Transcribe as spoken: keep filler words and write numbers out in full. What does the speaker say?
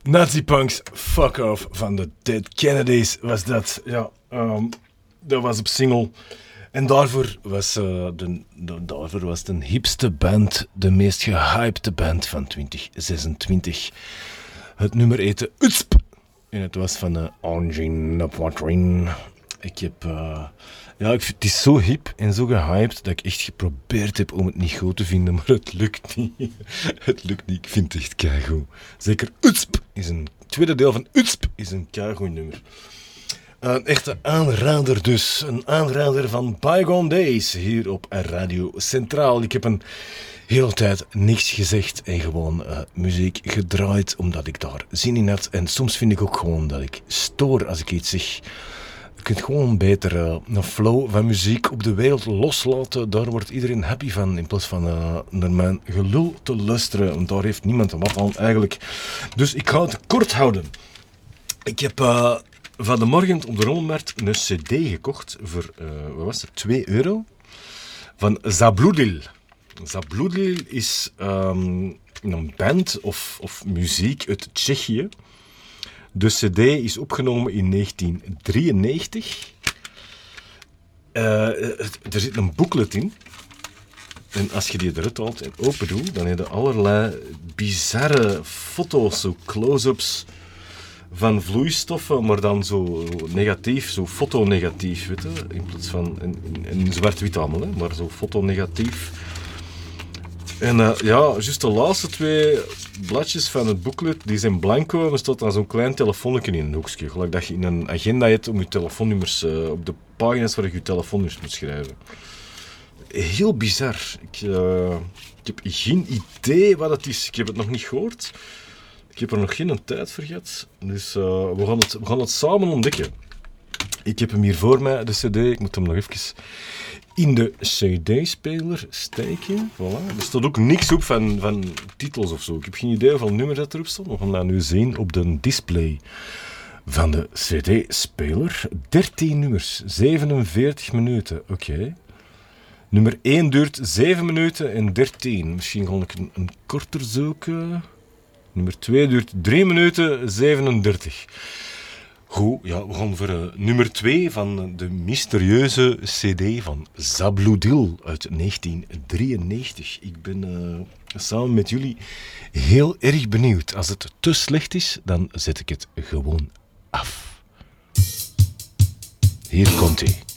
Nazi-punks, fuck off van de Dead Kennedys was dat. Ja, um, dat was op single. En daarvoor was, uh, de, de, daarvoor was de hipste band, de meest gehypte band van twintig zesentwintig. Het nummer heette Utsp. En het was van uh, Angine Poitrine. Ik heb... Uh, ja, ik, het is zo hip en zo gehyped dat ik echt geprobeerd heb om het niet goed te vinden, maar het lukt niet. Het lukt niet, ik vind het echt keigoed. Zeker Utsp is een... Het tweede deel van Utsp is een keigoed nummer. Een echte aanrader dus. Een aanrader van Bygone Days hier op Radio Centraal. Ik heb een hele tijd niks gezegd en gewoon uh, muziek gedraaid omdat ik daar zin in had. En soms vind ik ook gewoon dat ik stoor als ik iets zeg. Je kunt gewoon beter uh, een flow van muziek op de wereld loslaten. Daar wordt iedereen happy van in plaats van uh, naar mijn gelul te luisteren. Want daar heeft niemand wat aan eigenlijk. Dus ik ga het kort houden. Ik heb... Uh, Van de morgen op de rommelmarkt een cd gekocht voor, uh, wat was het, twee euro. Van Zabludil. Zabludil is um, een band of, of muziek uit Tsjechië. De cd is opgenomen in negentien drieënnegentig. Uh, er zit een booklet in. En als je die eruit haalt en open doet, dan heb je allerlei bizarre foto's, zo close-ups van vloeistoffen, maar dan zo negatief, zo fotonegatief, weet je, in plaats van in, in zwart-wit allemaal, hè, maar zo fotonegatief. En uh, ja, juist de laatste twee bladjes van het booklet, die zijn blanco, en er staat dan zo'n klein telefoonnetje in een hoekje, gelijk dat je in een agenda hebt om je telefoonnummers, uh, op de pagina's waar je je telefoonnummers moet schrijven. Heel bizar. Ik, uh, ik heb geen idee wat het is, ik heb het nog niet gehoord. Ik heb er nog geen tijd voor gehad, dus uh, we, gaan het, we gaan het samen ontdekken. Ik heb hem hier voor mij, de cd. Ik moet hem nog even in de cd-speler steken. Voilà. Er staat ook niks op van, van titels of zo. Ik heb geen idee hoeveel nummers dat erop staan. We gaan dat nu zien op de display van de cd-speler. dertien nummers, zevenenveertig minuten. Oké. Okay. Nummer één duurt zeven minuten en dertien. Misschien ga ik een, een korter zoeken... Nummer twee duurt drie minuten zevenendertig. Goed, ja, we gaan voor uh, nummer twee van de mysterieuze cd van Zabludil uit negentien drieënnegentig. Ik ben uh, samen met jullie heel erg benieuwd. Als het te slecht is, dan zet ik het gewoon af. Hier komt hij.